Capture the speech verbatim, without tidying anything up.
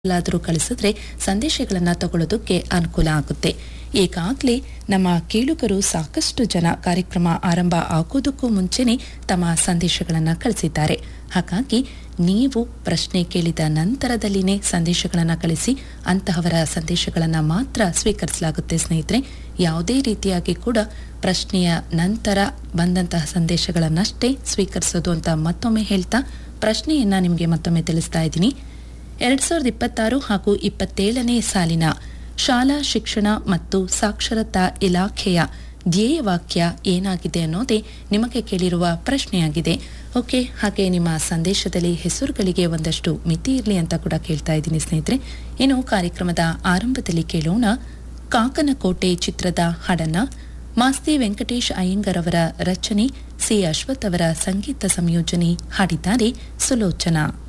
ಎಲ್ಲಾದರೂ ಕಳಿಸಿದ್ರೆ ಸಂದೇಶಗಳನ್ನು ತಗೊಳ್ಳೋದಕ್ಕೆ ಅನುಕೂಲ ಆಗುತ್ತೆ. ಈಗಾಗಲೇ ನಮ್ಮ ಕೇಳುಗರು ಸಾಕಷ್ಟು ಜನ ಕಾರ್ಯಕ್ರಮ ಆರಂಭ ಆಗೋದಕ್ಕೂ ಮುಂಚೆನೆ ತಮ್ಮ ಸಂದೇಶಗಳನ್ನು ಕಳಿಸಿದ್ದಾರೆ. ಹಾಗಾಗಿ ನೀವು ಪ್ರಶ್ನೆ ಕೇಳಿದ ನಂತರದಲ್ಲಿನೇ ಸಂದೇಶಗಳನ್ನು ಕಳಿಸಿ. ಅಂತಹವರ ಸಂದೇಶಗಳನ್ನು ಮಾತ್ರ ಸ್ವೀಕರಿಸಲಾಗುತ್ತೆ ಸ್ನೇಹಿತರೆ. ಯಾವುದೇ ರೀತಿಯಾಗಿ ಕೂಡ ಪ್ರಶ್ನೆಯ ನಂತರ ಬಂದಂತಹ ಸಂದೇಶಗಳನ್ನಷ್ಟೇ ಸ್ವೀಕರಿಸೋದು ಅಂತ ಮತ್ತೊಮ್ಮೆ ಹೇಳ್ತಾ ಪ್ರಶ್ನೆಯನ್ನ ನಿಮಗೆ ಮತ್ತೊಮ್ಮೆ ತಿಳಿಸ್ತಾ ಇದ್ದೀನಿ. ಎರಡ್ ಸಾವಿರದ ಇಪ್ಪತ್ತಾರು ಹಾಗೂ ಇಪ್ಪತ್ತೇಳನೇ ಸಾಲಿನ ಶಾಲಾ ಶಿಕ್ಷಣ ಮತ್ತು ಸಾಕ್ಷರತಾ ಇಲಾಖೆಯ ಧ್ಯೇಯವಾಕ್ಯ ಏನಾಗಿದೆ ಅನ್ನೋದೇ ನಿಮಗೆ ಕೇಳಿರುವ ಪ್ರಶ್ನೆಯಾಗಿದೆ. ಓಕೆ, ಹಾಗೆ ನಿಮ್ಮ ಸಂದೇಶದಲ್ಲಿ ಹೆಸರುಗಳಿಗೆ ಒಂದಷ್ಟು ಮಿತಿ ಇರಲಿ ಅಂತ ಕೂಡ ಕೇಳ್ತಾ ಇದ್ದೀನಿ ಸ್ನೇಹಿತರೆ. ಇನ್ನು ಕಾರ್ಯಕ್ರಮದ ಆರಂಭದಲ್ಲಿ ಕೇಳೋಣ ಕಾಕನಕೋಟೆ ಚಿತ್ರದ ಹಾಡನ್ನ. ಮಾಸ್ತಿ ವೆಂಕಟೇಶ್ ಅಯ್ಯಂಗರ್ ಅವರ ರಚನೆ, ಸಿ ಅಶ್ವಥ್ ಅವರ ಸಂಗೀತ ಸಂಯೋಜನೆ, ಹಾಡಿದ್ದಾರೆ ಸುಲೋಚನಾ.